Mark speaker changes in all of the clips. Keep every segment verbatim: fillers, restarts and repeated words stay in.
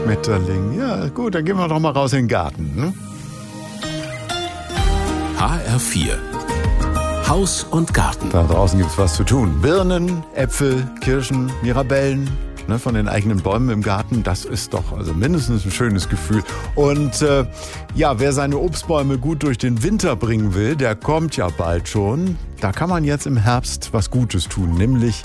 Speaker 1: Schmetterling. Ja, gut, dann gehen wir doch mal raus in den Garten. Ne?
Speaker 2: H R vier Haus und Garten.
Speaker 1: Da draußen gibt's was zu tun. Birnen, Äpfel, Kirschen, Mirabellen, ne, von den eigenen Bäumen im Garten. Das ist doch also mindestens ein schönes Gefühl. Und äh, ja, wer seine Obstbäume gut durch den Winter bringen will, der kommt ja bald schon. Da kann man jetzt im Herbst was Gutes tun, nämlich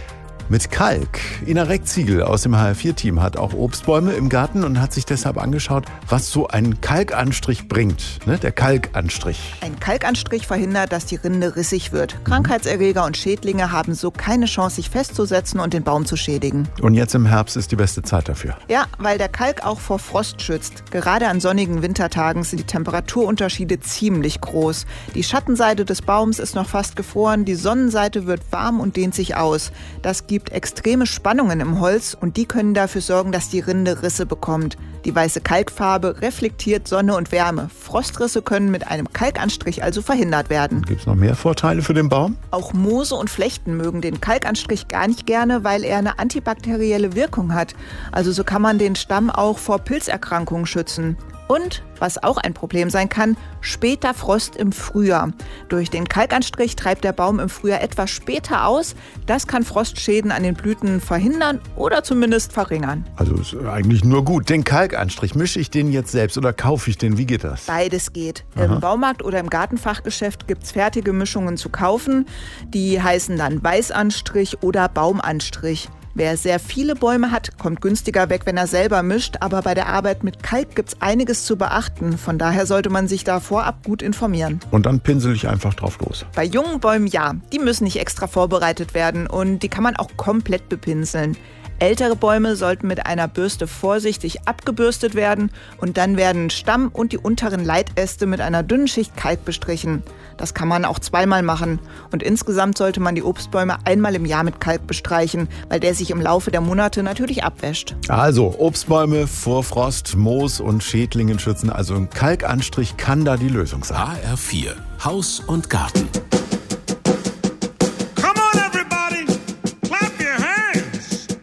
Speaker 1: mit Kalk. Ina Reckziegel aus dem H R vier Team hat auch Obstbäume im Garten und hat sich deshalb angeschaut, was so ein Kalkanstrich bringt. Ne? Der Kalkanstrich.
Speaker 3: Ein Kalkanstrich verhindert, dass die Rinde rissig wird. Krankheitserreger und Schädlinge haben so keine Chance, sich festzusetzen und den Baum zu schädigen.
Speaker 1: Und jetzt im Herbst ist die beste Zeit dafür.
Speaker 3: Ja, weil der Kalk auch vor Frost schützt. Gerade an sonnigen Wintertagen sind die Temperaturunterschiede ziemlich groß. Die Schattenseite des Baums ist noch fast gefroren, die Sonnenseite wird warm und dehnt sich aus. Das gibt extreme Spannungen im Holz und die können dafür sorgen, dass die Rinde Risse bekommt. Die weiße Kalkfarbe reflektiert Sonne und Wärme. Frostrisse können mit einem Kalkanstrich also verhindert werden.
Speaker 1: Gibt es noch mehr Vorteile für den Baum?
Speaker 3: Auch Moose und Flechten mögen den Kalkanstrich gar nicht gerne, weil er eine antibakterielle Wirkung hat. Also so kann man den Stamm auch vor Pilzerkrankungen schützen. Und, was auch ein Problem sein kann, später Frost im Frühjahr. Durch den Kalkanstrich treibt der Baum im Frühjahr etwas später aus. Das kann Frostschäden an den Blüten verhindern oder zumindest verringern.
Speaker 1: Also ist eigentlich nur gut. Den Kalkanstrich, mische ich den jetzt selbst oder kaufe ich den? Wie geht das?
Speaker 3: Beides geht.
Speaker 1: Aha.
Speaker 3: Im Baumarkt oder im Gartenfachgeschäft gibt es fertige Mischungen zu kaufen. Die heißen dann Weißanstrich oder Baumanstrich. Wer sehr viele Bäume hat, kommt günstiger weg, wenn er selber mischt. Aber bei der Arbeit mit Kalk gibt es einiges zu beachten. Von daher sollte man sich da vorab gut informieren.
Speaker 1: Und dann pinsel ich einfach drauf los.
Speaker 3: Bei jungen Bäumen ja, die müssen nicht extra vorbereitet werden und die kann man auch komplett bepinseln. Ältere Bäume sollten mit einer Bürste vorsichtig abgebürstet werden und dann werden Stamm und die unteren Leitäste mit einer dünnen Schicht Kalk bestrichen. Das kann man auch zweimal machen und insgesamt sollte man die Obstbäume einmal im Jahr mit Kalk bestreichen, weil der sich im Laufe der Monate natürlich abwäscht.
Speaker 1: Also Obstbäume vor Frost, Moos und Schädlingen schützen. Also ein Kalkanstrich kann da die Lösung sein.
Speaker 2: H R vier Haus und Garten.